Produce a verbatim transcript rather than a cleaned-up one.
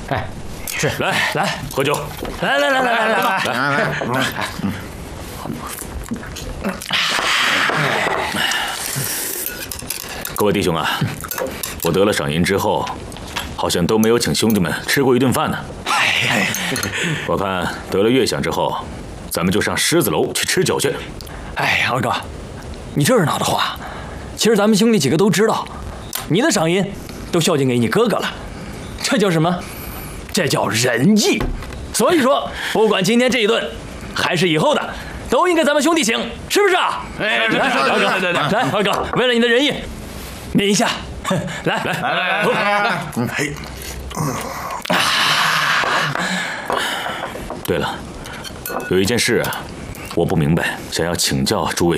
哎，是， 来来喝酒， 来来来来来来来， 各位弟兄啊，我得了赏银之后，好像都没有请兄弟们吃过一顿饭呢。哎，我看得了月饷之后，咱们就上狮子楼去吃酒去。 哎，二哥，你这是哪的话？其实咱们兄弟几个都知道，你的赏银都孝敬给你哥哥了，这叫什么？这叫仁义。所以说，不管今天这一顿，还是以后的，都应该咱们兄弟请，是不是啊？ 哎， 来，二哥， 对对对， 来，二哥，为了你的仁义，抿一下，来来来来来来， 嘿， 对了，有一件事啊，我不明白，想要请教诸位